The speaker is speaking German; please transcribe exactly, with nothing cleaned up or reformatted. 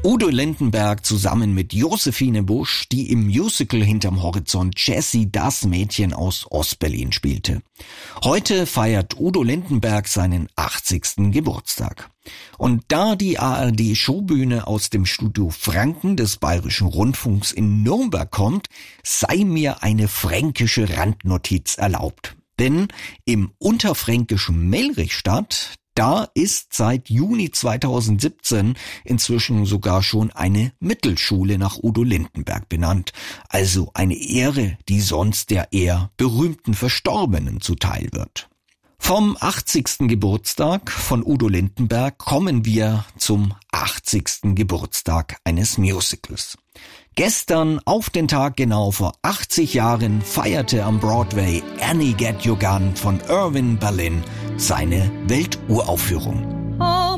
Udo Lindenberg zusammen mit Josephine Busch, die im Musical Hinterm Horizont Jessie, das Mädchen aus Ostberlin spielte. Heute feiert Udo Lindenberg seinen achtzigsten Geburtstag. Und da die A R D-Showbühne aus dem Studio Franken des Bayerischen Rundfunks in Nürnberg kommt, sei mir eine fränkische Randnotiz erlaubt. Denn im unterfränkischen Melrichstadt, da ist seit Juni zweitausendsiebzehn inzwischen sogar schon eine Mittelschule nach Udo Lindenberg benannt. Also eine Ehre, die sonst der eher berühmten Verstorbenen zuteil wird. Vom achtzigsten Geburtstag von Udo Lindenberg kommen wir zum achtzigsten Geburtstag eines Musicals. Gestern, auf den Tag genau vor achtzig Jahren, feierte am Broadway Annie Get Your Gun von Irving Berlin seine Welturaufführung. Oh.